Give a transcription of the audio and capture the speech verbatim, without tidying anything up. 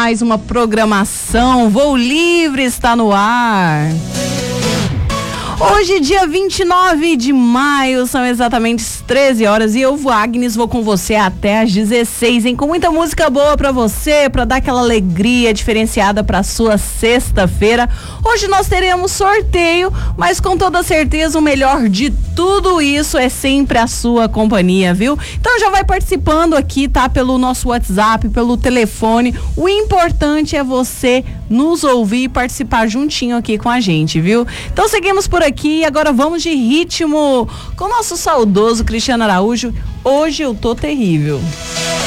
mais uma programação. Voo Livre está no ar. Hoje, dia vinte e nove de maio, são exatamente treze horas e eu, Agnes, vou com você até às dezesseis, hein? Com muita música boa pra você, pra dar aquela alegria diferenciada pra sua sexta-feira. Hoje nós teremos sorteio, mas com toda certeza o melhor de tudo isso é sempre a sua companhia, viu? Então já vai participando aqui, tá? Pelo nosso WhatsApp, pelo telefone. O importante é você nos ouvir e participar juntinho aqui com a gente, viu? Então seguimos por aqui. Aqui, agora vamos de ritmo com o nosso saudoso Cristiano Araújo. Hoje eu tô terrível.